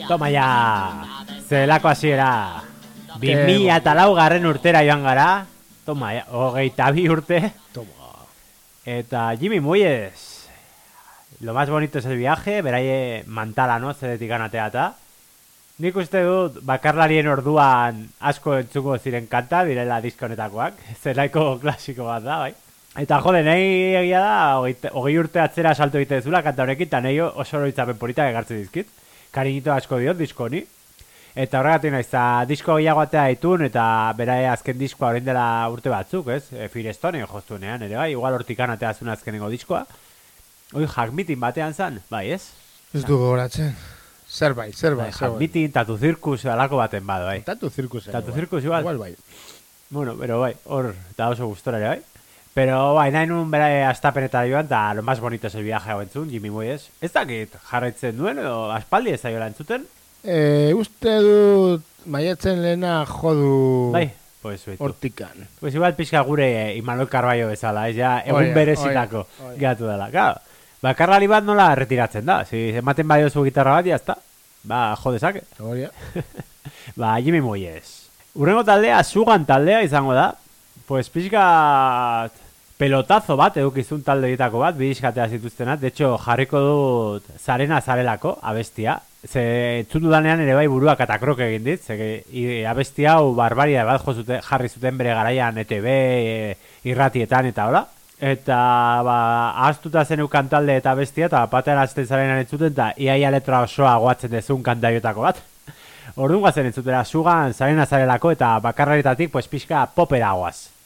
Toma ya, zelako hasiera. 2004 garren urtera joan gara. Toma ya, 22 urte. Toma. Eta Jimmy Muies. Lo más bonito es el viaje, beraie mantala, no? Zeretik anateata. Nik uste dut bakarlarien orduan asko entzungo ziren kanta, direla diskonetakoak. Zelaiko klasiko bat da, bai. Eta jode, nahi egia da, 20 urte atzera salto egite dezula kanta honekin, eta nahi oso oroitzapen politak egartzen dizkit. Karinito asko diot disko honi. Eta horregatik naiz, disko gehiago atea ditun, eta berae azken diskoa orain dela urte batzuk, ez? Firestone joztunean, ere bai, igual hortikan atea zuen azkenengo diskoa. Hoi, Jackmeeting batean zan, bai, ez? Ez du gogoratzen. Zerbait. Jackmeeting, Tatu Circus, alako baten bado, bai. Tatu Circus. Tatu Circus igual. Igual bai. Bueno, pero bai, hor, eta oso gustora ere, bai. Pero bai, nahi nun berae astapenetara joan, eta lo más bonito es el viaje hau entzun, Jimmy Muies. Ez dakit jarraitzen duen, edo aspaldi ez zaiola entzuten? Uste dut maiatzen lehena jodu Bai, pues betu. hortikan. Pues igual pixka gure Imanol Carballo bezala, ez ja, egun berezitako gehatu dela. Claro, bakarlari bat nola retiratzen da, si ematen badiozu gitarra bat, jazta, ba, jodezake. Teoria. Ba, Jimmy Muies. Urrengo taldea, Sugan taldea izango da, pues pixka pelotazo bat edukizun talde ditako bat, bidizkatea zituztenat, de hecho, jarriko dut Zarena Zarelako, abestia. Ze entzun dudanean ere bai buruak atakroke egin dit, ze abestia hau barbaria bat jarri zuten bere garaian ETV, irratietan eta hola. Eta ba, ahaztuta zeneukan talde eta abestia, eta batean azten zarenan entzuten, eta iaia letra osoa goatzen dezun kantaiotako bat. Orduan guazen entzutera, Sugan Zarena Zarelako, eta bakarraretatik, pues pixka popera goaz.